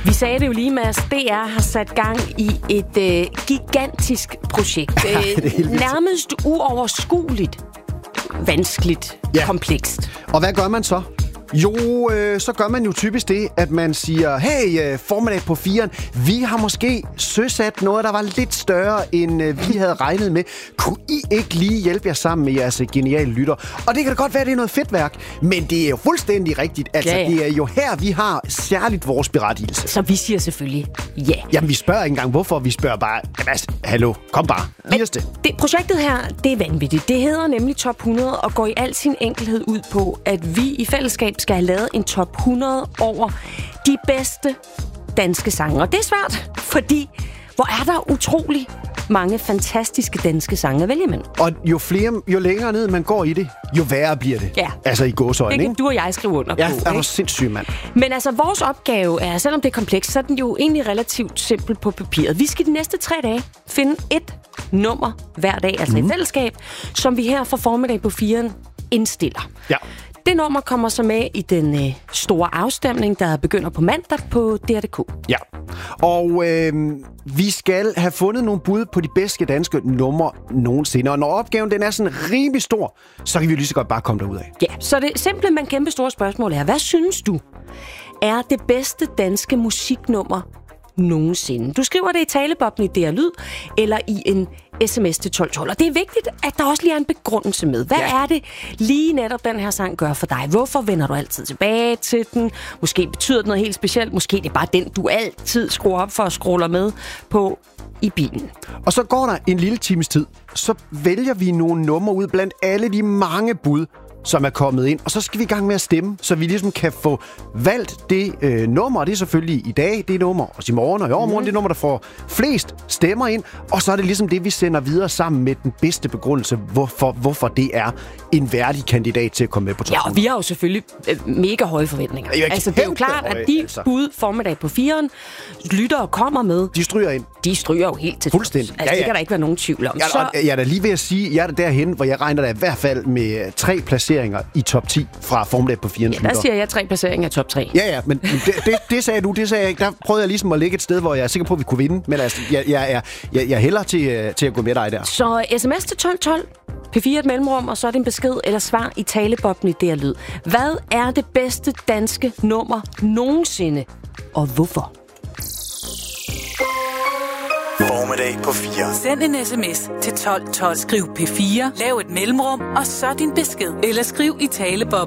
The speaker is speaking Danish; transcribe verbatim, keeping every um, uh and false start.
Vi sagde det jo lige, Mads. D R har sat gang i et øh, gigantisk projekt. Ja, det er helt vildt. Nærmest uoverskueligt, vanskeligt, Ja. komplekst. Og hvad gør man så? Jo, øh, så gør man jo typisk det, at man siger, hey, øh, formiddag på firen, vi har måske søsat noget, der var lidt større, end øh, vi havde regnet med. Kunne I ikke lige hjælpe jer sammen med jeres geniale lytter? Og det kan da godt være, det er noget fedt værk, men det er jo fuldstændig rigtigt. Altså, Ja, ja. det er jo her, vi har særligt vores berettigelse. Så vi siger selvfølgelig ja. Jamen, vi spørger ikke engang, hvorfor. Vi spørger bare, altså, hallo, kom bare. Giv os det. Det, projektet her, det er vanvittigt. Det hedder nemlig Top hundrede og går i al sin enkelhed ud på, at vi i fællesskab skal have lavet en top hundrede over de bedste danske sange. Og det er svært, fordi hvor er der utrolig mange fantastiske danske sange at vælge imellem. Og jo flere, jo længere ned man går i det, jo værre bliver det. Ja. Altså i gåseøjne, Det ikke? kan du og jeg skrive under Ja, på. det er ikke? sindssygt, mand. Men altså, vores opgave er, selvom det er komplekst, så er den jo egentlig relativt simpel på papiret. Vi skal de næste tre dage finde et nummer hver dag, altså mm. et fællesskab, som vi her fra formiddag på firen indstiller. Ja. Det nummer kommer så med i den øh, store afstemning, der begynder på mandag på D R punktum d k. Ja. Og øh, vi skal have fundet nogle bud på de bedste danske numre nogensinde. Og når opgaven den er sådan rimelig stor, så kan vi jo lige så godt bare komme derud af. Ja, så det simple, men kæmpe store spørgsmål er, hvad synes du er det bedste danske musiknummer nogensinde? Du skriver det i talebobben i D R Lyd, eller i en sms til tolv tolv. Og det er vigtigt, at der også lige er en begrundelse med. Hvad Ja. er det lige netop den her sang gør for dig? Hvorfor vender du altid tilbage til den? Måske betyder det noget helt specielt. Måske det er bare den, du altid skruer op for at scroller med på i bilen. Og så går der en lille times tid, så vælger vi nogle numre ud blandt alle de mange bud, som er kommet ind. Og så skal vi i gang med at stemme, så vi ligesom kan få valgt det øh, nummer. Og det er selvfølgelig i dag, det nummer, og i morgen og i overmorgen, mm. det nummer, der får flest stemmer ind. Og så er det ligesom det, vi sender videre sammen med den bedste begrundelse, hvorfor, hvorfor det er en værdig kandidat til at komme med på toppen. Ja, og vi har jo selvfølgelig øh, mega høje forventninger. Ja, altså, det er jo kæmpe klart, høje, at de altså. bud formiddag på firen, lyttere kommer med, De stryger ind. de stryger jo helt til Fuldstændig. Altså, Ja, det ja. kan der ikke være nogen tvivl om. Jeg, Så, jeg er da lige ved at sige, jeg er der derhen, hvor jeg regner da i hvert fald med tre placeringer i top ti fra formiddag på firen. ja, der siger jeg tre placeringer i top tre. Ja, ja, men det, det, det sagde du, det sagde jeg ikke. Der prøvede jeg ligesom at ligge et sted, hvor jeg er sikker på, at vi kunne vinde. Men altså, jeg, jeg, jeg, jeg, jeg hælder til, uh, til at gå med dig der. Så sms til tolv tolv, P fire et mellemrum, og så er det en besked eller svar i talebobben i D R Lyd. Hvad er det bedste danske nummer nogensinde, og hvorfor? Formiddag på fire. Send en sms til tolv tolv. Skriv P fire, lav et mellemrum, og så din besked. Eller skriv i talebobben.